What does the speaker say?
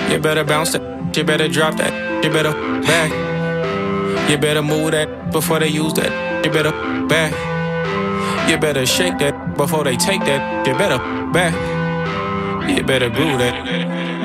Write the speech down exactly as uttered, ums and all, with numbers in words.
You better bounce that, you better drop that, you better back. You better move that before they use that, you better back. You better shake that before they take that, you better back. You better groove that.